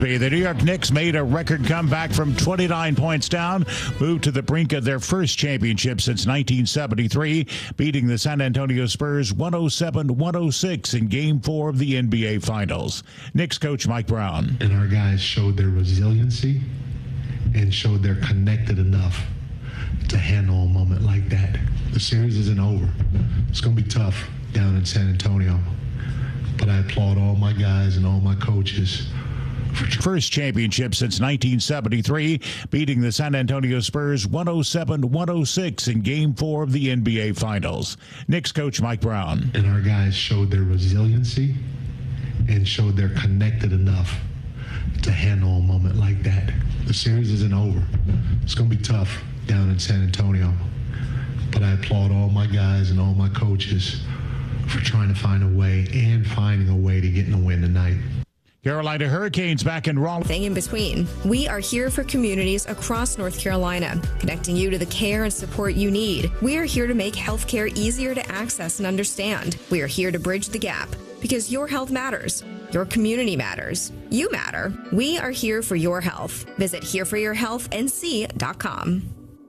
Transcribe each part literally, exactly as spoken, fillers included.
The New York Knicks made a record comeback from twenty-nine points down, moved to the brink of their first championship since nineteen seventy-three, beating the San Antonio Spurs one oh seven to one oh six in Game four of the N B A Finals. Knicks coach Mike Brown. And our guys showed their resiliency and showed they're connected enough to handle a moment like that. The series isn't over. It's going to be tough down in San Antonio, but I applaud all my guys and all my coaches. First championship since nineteen seventy-three, beating the San Antonio Spurs one oh seven to one oh six in Game four of the N B A Finals. Knicks coach Mike Brown. And our guys showed their resiliency and showed they're connected enough to handle a moment like that. The series isn't over. It's going to be tough down in San Antonio, but I applaud all my guys and all my coaches for trying to find a way and finding a way to get in the win tonight. Carolina Hurricanes back in Raleigh. Thing in between. We are here for communities across North Carolina, connecting you to the care and support you need. We are here to make healthcare easier to access and understand. We are here to bridge the gap because your health matters. Your community matters. You matter. We are here for your health. Visit here for your health N C dot com.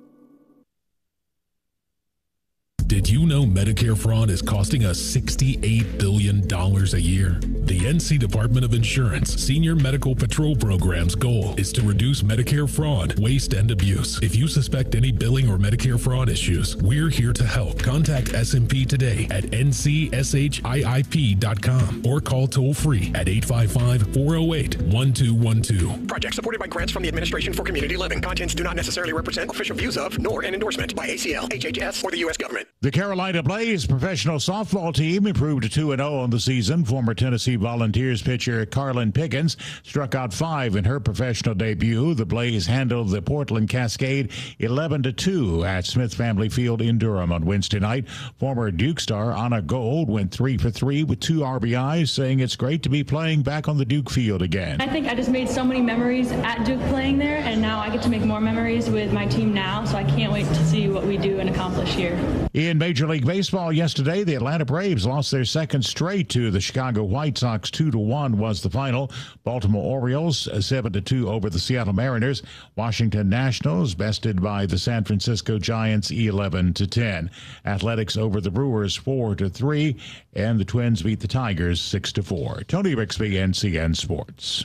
Did you know Medicare fraud is costing us sixty-eight billion dollars a year? The N C Department of Insurance Senior Medical Patrol Program's goal is to reduce Medicare fraud, waste, and abuse. If you suspect any billing or Medicare fraud issues, we're here to help. Contact S M P today at N C S H I I P dot com or call toll-free at eight five five, four oh eight, one two one two. Project supported by grants from the Administration for Community Living. Contents do not necessarily represent official views of, nor an endorsement by A C L, H H S, or the U S government. The Carolina Blaze professional softball team improved to two and oh on the season. Former Tennessee Volunteers pitcher Carlin Pickens struck out five in her professional debut. The Blaze handled the Portland Cascade eleven to two at Smith Family Field in Durham on Wednesday night. Former Duke star Anna Gold went three for three with two R B Is, saying it's great to be playing back on the Duke field again. I think I just made so many memories at Duke playing there, and now I get to make more memories with my team now, so I can't wait to see what we do and accomplish here. In Major League Baseball yesterday, the Atlanta Braves lost their second straight to the Chicago White Sox. two to one was the final. Baltimore Orioles seven to two over the Seattle Mariners. Washington Nationals bested by the San Francisco Giants eleven to ten. Athletics over the Brewers four to three, and the Twins beat the Tigers six to four. Tony Rixby, N C N Sports.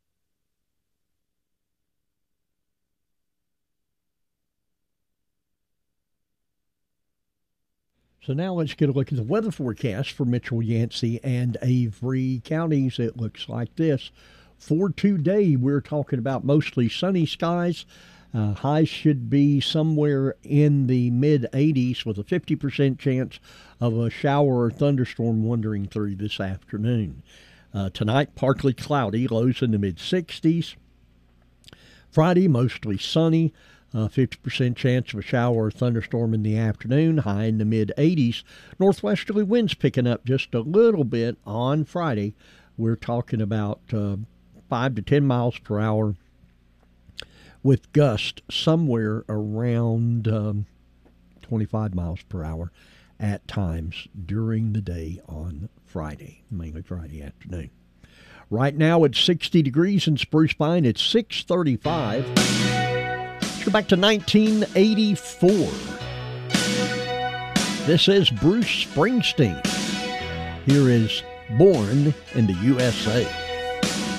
So now let's get a look at the weather forecast for Mitchell, Yancey, and Avery counties. It looks like this. For today, we're talking about mostly sunny skies. Uh, highs should be somewhere in the mid eighties with a fifty percent chance of a shower or thunderstorm wandering through this afternoon. Uh, tonight, partly cloudy, lows in the mid sixties. Friday, mostly sunny. Uh, fifty percent chance of a shower or thunderstorm in the afternoon, high in the mid eighties. Northwesterly winds picking up just a little bit on Friday. We're talking about uh, five to ten miles per hour with gust somewhere around um, twenty-five miles per hour at times during the day on Friday, mainly Friday afternoon. Right now it's sixty degrees in Spruce Pine. It's six thirty-five. Go back to nineteen eighty-four. This is Bruce Springsteen. Here is Born in the U S A.